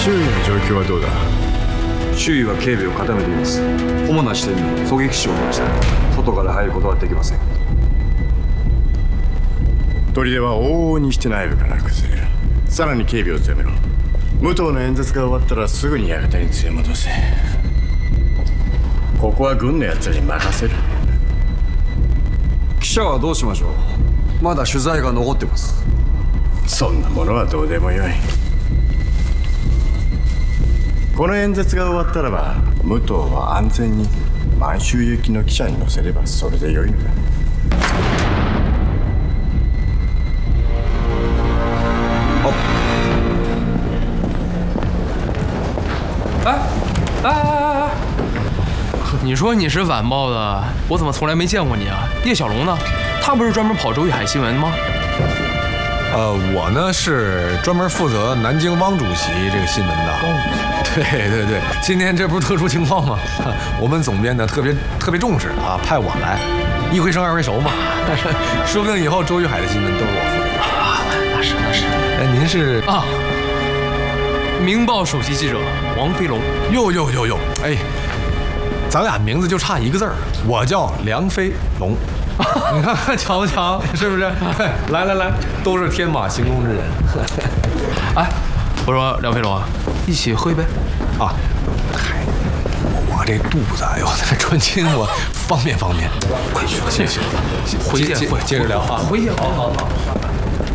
周囲の状況はどうだ？ 周囲は警備を固めています。主な支店に狙撃手を回した外から入ることはできません。 砦は往々にして内部から崩れる。さらに警備を強めろ。武藤の演説が終わったらすぐに館に連れ戻せ。ここは軍のやつらに任せる。 記者はどうしましょう？まだ取材が残ってます。 そんなものはどうでもよい。この演説が終わったらば武藤は安全に満州行きの汽車に乗せればそれでよいのだ。 你说你是晚报的，我怎么从来没见过你啊？叶小龙呢？他不是专门跑周玉海新闻的吗？ 我呢是专门负责南京汪主席这个新闻的。对，今天这不是特殊情况吗？我们总编呢特别重视啊，派我来，一回生二回熟嘛。说不定以后周玉海的新闻都是我负责的。那是。哎，您是啊，明报首席记者王飞龙。 哟，哎，咱俩名字就差一个字儿，我叫梁飞龙。你看巧不巧？是不是？来，都是天马行空之人。 哎，我说梁飞龙啊，一起喝一杯啊？嗨，我这肚子，哎呦，这穿亲我方便。快去，谢谢。回见，接着聊啊。 回见，好。